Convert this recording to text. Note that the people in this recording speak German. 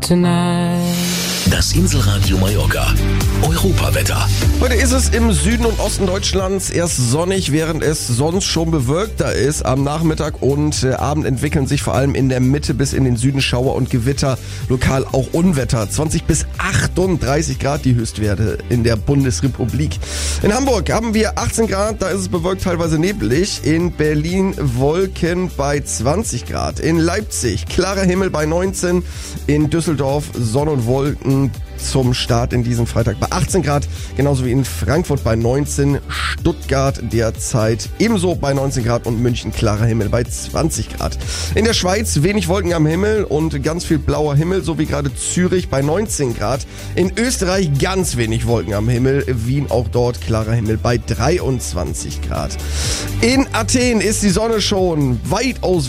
tonight. Das Inselradio Mallorca. Europawetter. Heute ist es im Süden und Osten Deutschlands erst sonnig, während es sonst schon bewölkter ist. Am Nachmittag und Abend entwickeln sich vor allem in der Mitte bis in den Süden Schauer und Gewitter, lokal auch Unwetter. 20 bis 38 Grad die Höchstwerte in der Bundesrepublik. In Hamburg haben wir 18 Grad, da ist es bewölkt, teilweise neblig. In Berlin Wolken bei 20 Grad. In Leipzig klarer Himmel bei 19. In Düsseldorf Sonne und Wolken zum Start in diesen Freitag bei 18 Grad, genauso wie in Frankfurt bei 19, Stuttgart derzeit ebenso bei 19 Grad und München klarer Himmel bei 20 Grad. In der Schweiz wenig Wolken am Himmel und ganz viel blauer Himmel, so wie gerade Zürich bei 19 Grad. In Österreich ganz wenig Wolken am Himmel, Wien auch dort klarer Himmel bei 23 Grad. In Athen ist die Sonne schon weitaus